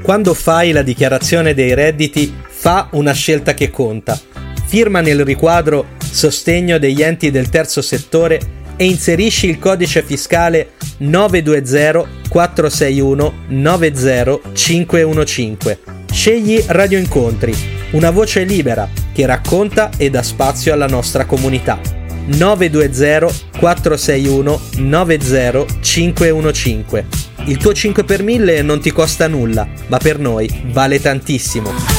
Quando fai la dichiarazione dei redditi, fa una scelta che conta. Firma nel riquadro Sostegno degli enti del terzo settore e inserisci il codice fiscale 920 461 90515. Scegli Radio Incontri, una voce libera che racconta e dà spazio alla nostra comunità. 920 461 90515. Il tuo 5 per 1000 non ti costa nulla, ma per noi vale tantissimo.